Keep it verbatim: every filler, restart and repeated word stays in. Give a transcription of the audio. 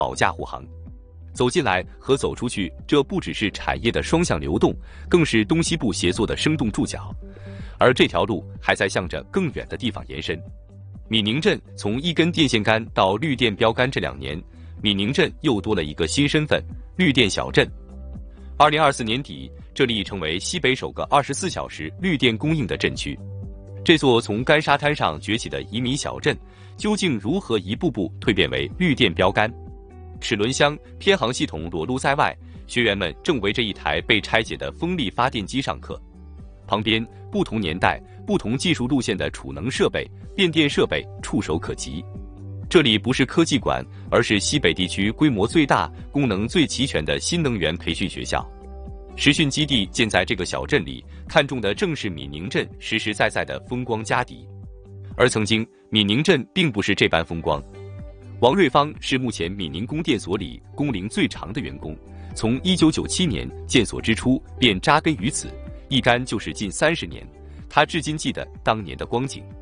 保驾护航。走进来和走出去，这不只是产业的双向流动，更是东西部协作的生动注脚。而这条路还在向着更远的地方延伸。闽宁镇从一根电线杆到绿电标杆，这两年，闽宁镇又多了一个新身份——绿电小镇。二零二四年底，这里已成为西北首个二十四小时绿电供应的镇区。这座从干沙滩上崛起的移民小镇，究竟如何一步步蜕变为绿电标杆？齿轮箱偏航系统裸露在外，学员们正围着一台被拆解的风力发电机上课。旁边不同年代、不同技术路线的储能设备、变电设备触手可及。这里不是科技馆，而是西北地区规模最大、功能最齐全的新能源培训学校。实训基地建在这个小镇里，看重的正是闽宁镇实实在在的风光家底。而曾经，闽宁镇并不是这般风光。王瑞芳是目前闽宁供电所里工龄最长的员工，从一九九七年建所之初便扎根于此，一干就是近三十年。他至今记得当年的光景。